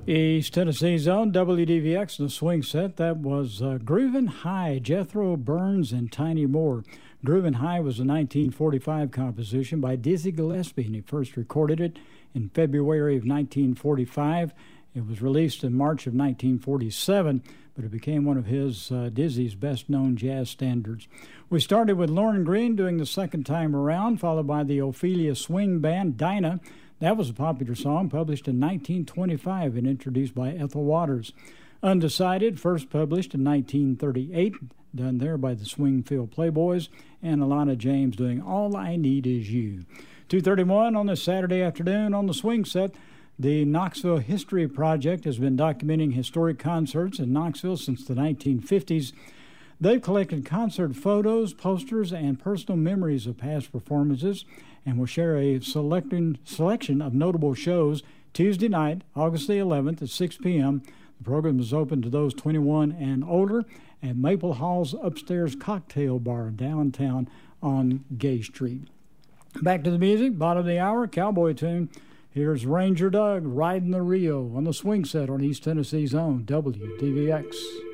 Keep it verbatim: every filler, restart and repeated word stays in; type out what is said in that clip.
East Tennessee Zone, W D V X, the swing set. That was uh, Groovin' High, Jethro Burns and Tiny Moore. Groovin' High was a nineteen forty-five composition by Dizzy Gillespie, and he first recorded it in February of nineteen forty-five. It was released in March of nineteen forty-seven, but it became one of his, uh, Dizzy's best-known jazz standards. We started with Lauren Green doing the second time around, followed by the Ophelia Swing Band, Dinah. That was a popular song published in nineteen twenty-five and introduced by Ethel Waters. Undecided, first published in nineteen thirty-eight, done there by the Swingfield Playboys, and Alana James doing All I Need Is You. two thirty-one on this Saturday afternoon on the swing set. The Knoxville History Project has been documenting historic concerts in Knoxville since the nineteen fifties. They've collected concert photos, posters, and personal memories of past performances, and will share a selecting, selection of notable shows Tuesday night, August the eleventh at six p.m. The program is open to those twenty-one and older at Maple Hall's Upstairs Cocktail Bar downtown on Gay Street. Back to the music, bottom of the hour, cowboy tune. Here's Ranger Doug riding the Rio on the swing set on East Tennessee's own W D V X.